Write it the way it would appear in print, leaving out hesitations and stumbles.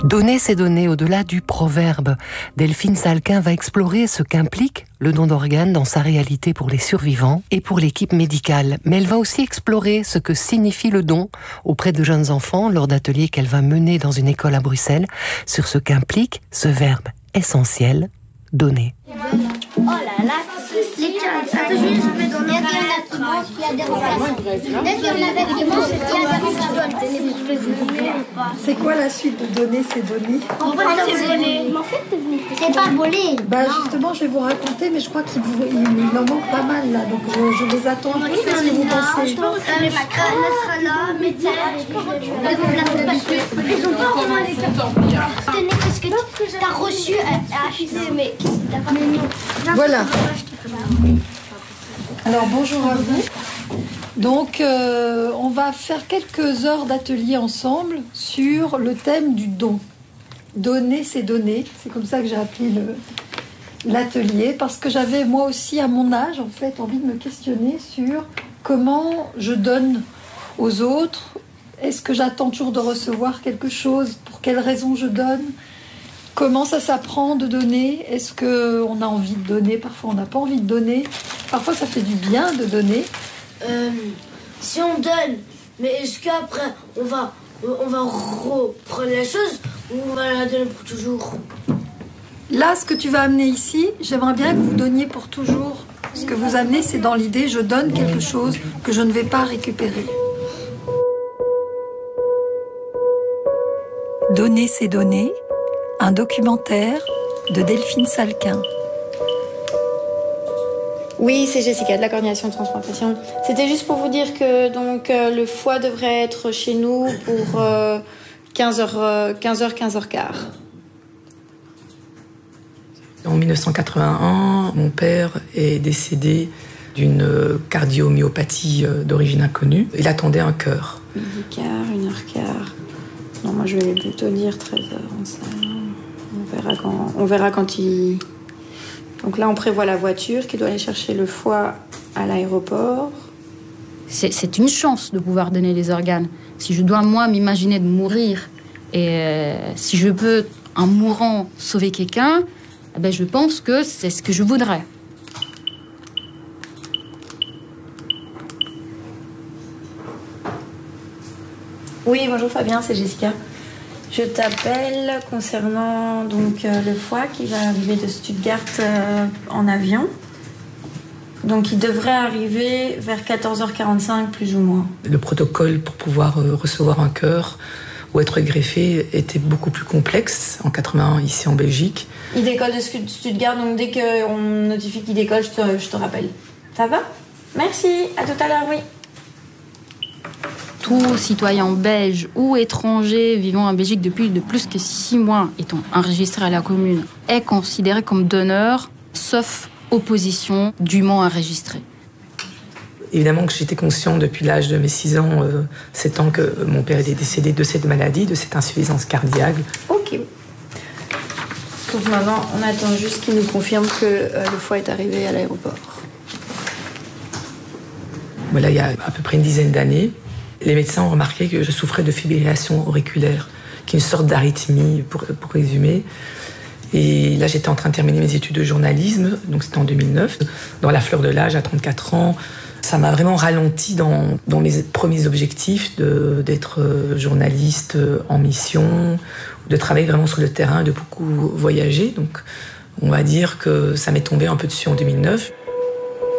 Donner, c'est donner au-delà du proverbe. Delphine Salquin va explorer ce qu'implique le don d'organes dans sa réalité pour les survivants et pour l'équipe médicale. Mais elle va aussi explorer ce que signifie le don auprès de jeunes enfants lors d'ateliers qu'elle va mener dans une école à Bruxelles sur ce qu'implique ce verbe essentiel, donner. Oh là là, les 15. Attends, je vais juste me donner. C'est quoi la suite de donner, c'est donner? C'est pas volé. Bah justement, je vais vous raconter, mais je crois qu'il en manque pas mal là, donc je les attends un peu. Qu'est-ce que vous pensez? Qu'est-ce que tu as reçu Voilà. Alors bonjour à vous. Donc on va faire quelques heures d'atelier ensemble sur le thème du don. Donner, c'est donner. C'est comme ça que j'ai appelé l'atelier, parce que j'avais moi aussi à mon âge en fait envie de me questionner sur comment je donne aux autres. Est-ce que j'attends toujours de recevoir quelque chose? Pour quelles raisons je donne? Comment ça s'apprend de donner? Est-ce qu'on a envie de donner? Parfois on n'a pas envie de donner. Parfois ça fait du bien de donner. Si on donne, mais est-ce qu'après on va reprendre la chose ou on va la donner pour toujours? Là, ce que tu vas amener ici, j'aimerais bien que vous donniez pour toujours. Ce que vous amenez, c'est dans l'idée, je donne quelque chose que je ne vais pas récupérer. Donner, c'est donner. Un documentaire de Delphine Salquin. Oui, c'est Jessica de la coordination de transplantation. C'était juste pour vous dire que donc, le foie devrait être chez nous pour 15h15. En 1981, mon père est décédé d'une cardiomyopathie d'origine inconnue. Il attendait un cœur. 12h15, 1h15. Non, moi je vais plutôt dire 13h en salle. On verra quand il... Donc là, on prévoit la voiture qui doit aller chercher le foie à l'aéroport. C'est une chance de pouvoir donner les organes. Si je dois, moi, m'imaginer de mourir, et si je peux, en mourant, sauver quelqu'un, eh ben, je pense que c'est ce que je voudrais. Oui, bonjour Fabien, c'est Jessica. Je t'appelle concernant donc, le foie qui va arriver de Stuttgart en avion. Donc il devrait arriver vers 14h45 plus ou moins. Le protocole pour pouvoir recevoir un cœur ou être greffé était beaucoup plus complexe en 81 ici en Belgique. Il décolle de Stuttgart, donc dès qu'on notifie qu'il décolle, je te rappelle. Ça va? Merci, à tout à l'heure, oui. Tout citoyen belge ou étranger vivant en Belgique depuis de plus que 6 mois étant enregistré à la commune est considéré comme donneur, sauf opposition dûment enregistrée. Évidemment que j'étais conscient depuis l'âge de mes 6 ans, 7 ans, que mon père était décédé de cette maladie, de cette insuffisance cardiaque. Ok. Donc maintenant, on attend juste qu'il nous confirme que le foie est arrivé à l'aéroport. Voilà, il y a à peu près une dizaine d'années, les médecins ont remarqué que je souffrais de fibrillation auriculaire, qui est une sorte d'arythmie, pour résumer. Et là, j'étais en train de terminer mes études de journalisme, donc c'était en 2009. Dans la fleur de l'âge, à 34 ans, ça m'a vraiment ralenti dans mes premiers objectifs d'être journaliste en mission, de travailler vraiment sur le terrain, de beaucoup voyager. Donc, on va dire que ça m'est tombé un peu dessus en 2009.